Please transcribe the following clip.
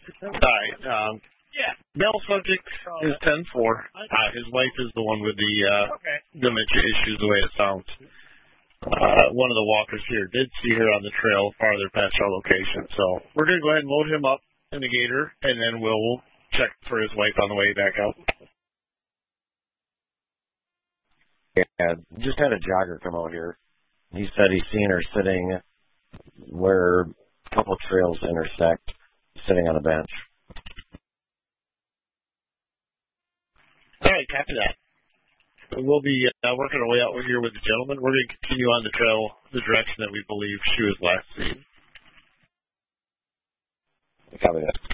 Hi. Yeah. Male subject is 10-4. His wife is the one with the dementia issues, the way it sounds. One of the walkers here did see her on the trail farther past our location. So we're going to go ahead and load him up in the gator, and then we'll check for his wife on the way back out. Yeah, just had a jogger come out here. He said he's seen her sitting where a couple trails intersect, sitting on a bench. All right, copy that. We'll be working our way out here with the gentleman. We're going to continue on the trail, the direction that we believe she was last seen. Copy that.